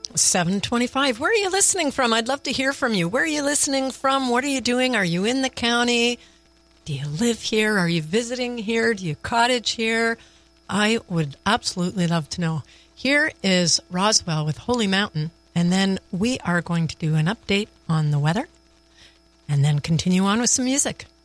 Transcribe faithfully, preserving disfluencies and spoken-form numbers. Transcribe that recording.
seven twenty-five. Where are you listening from? I'd love to hear from you. Where are you listening from? What are you doing? Are you in the county? Do you live here? Are you visiting here? Do you cottage here? I would absolutely love to know. Here is Roswell with Holy Mountain, and then we are going to do an update on the weather and then continue on with some music.